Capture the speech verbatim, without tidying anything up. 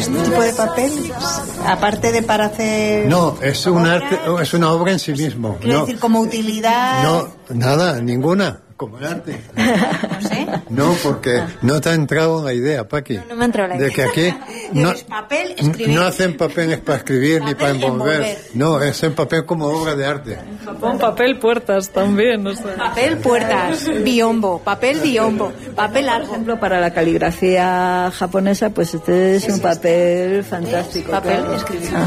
este tipo de papel? Aparte de para hacer... No, es un arte, es una obra en sí mismo. Quiero No, decir, como utilidad... no, nada, ninguna. Como el arte. No sé. No, porque no te ha entrado la idea, Paqui. No, no me ha entrado la idea. De que aquí no, Es papel, escribir. no hacen papeles para escribir ni para Papel envolver. envolver. No, es en papel como obra de arte. Japón, papel, puertas también, o sea. Papel, puertas, biombo, papel, biombo, papel Por algo. ejemplo, para la caligrafía japonesa, pues este es un papel fantástico. Papel, claro. escribir.